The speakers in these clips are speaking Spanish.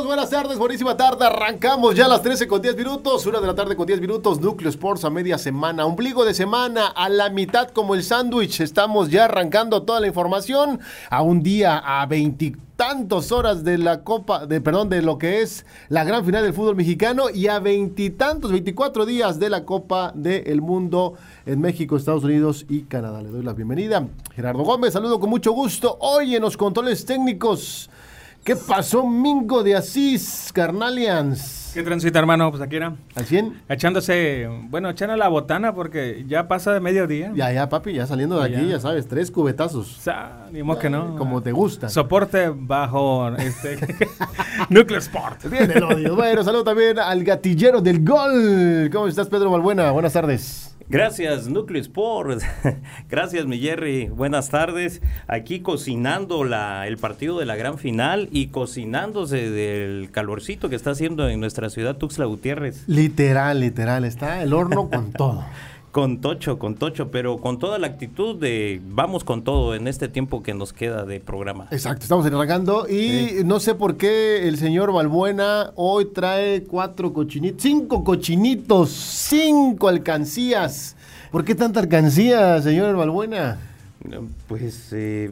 buenas tardes, buenísima tarde. Arrancamos ya a las 13 con 10 minutos, 1 de la tarde con 10 minutos. Núcleo Sports a media semana, ombligo de semana, a la mitad como el sándwich. Estamos ya arrancando toda la información a un día, a 20tantos horas de la de lo que es la gran final del fútbol mexicano y a 24 días de la Copa del Mundo en México, Estados Unidos y Canadá. Le doy la bienvenida. Gerardo Gómez, saludo con mucho gusto. Hoy en los controles técnicos, ¿qué pasó, Mingo de Asís, Carnalians? ¿Qué transita, hermano? Pues aquí era. ¿Al 100? Echando la botana porque ya pasa de mediodía. Ya, papi, ya saliendo de aquí, ya sabes, 3 cubetazos. Ni modo que no. Como te gusta. Soporte bajo Núcleo Sport. Bien el odio. Bueno, saludo también al gatillero del gol. ¿Cómo estás, Pedro Balbuena? Buenas tardes. Gracias, Núcleo Sport. Gracias, mi Jerry. Buenas tardes. Aquí cocinando el partido de la gran final y cocinándose del calorcito que está haciendo en nuestra ciudad Tuxtla Gutiérrez. Literal. Está el horno con todo. Con tocho, pero con toda la actitud de vamos con todo en este tiempo que nos queda de programa. Exacto, estamos arrancando y no sé por qué el señor Balbuena hoy trae 5 cochinitos, 5 alcancías. ¿Por qué tanta alcancía, señor Balbuena? Pues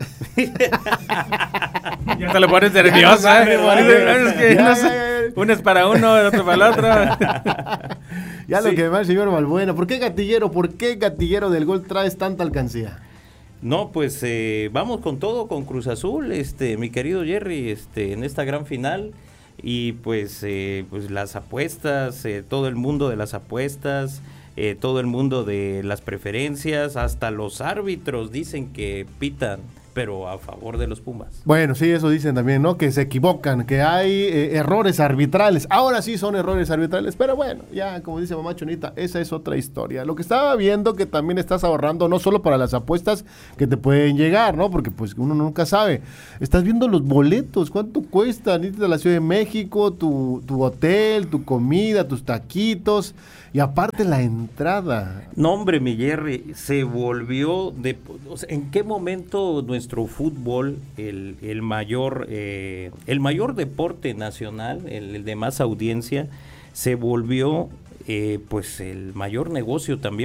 ya te lo pones nervioso. Uno es para uno, el otro para el otro. Ya sí. Lo que va el señor Balbuena. ¿Por qué gatillero del gol traes tanta alcancía? No, pues vamos con todo, con Cruz Azul, mi querido Jerry, en esta gran final. Y pues las apuestas, todo el mundo de las apuestas, todo el mundo de las preferencias, hasta los árbitros dicen que pitan, pero a favor de los Pumas. Bueno, sí, eso dicen también, ¿no? Que se equivocan, que hay errores arbitrales. Ahora sí son errores arbitrales, pero bueno, ya como dice mamá Chonita, esa es otra historia. Lo que estaba viendo que también estás ahorrando no solo para las apuestas que te pueden llegar, ¿no? Porque pues uno nunca sabe. Estás viendo los boletos, ¿cuánto cuestan? Irte a la Ciudad de México, tu hotel, tu comida, tus taquitos y aparte la entrada. No, hombre, mi Jerry, se volvió ¿en qué momento nuestro fútbol, el mayor deporte nacional, el de más audiencia, se volvió pues el mayor negocio también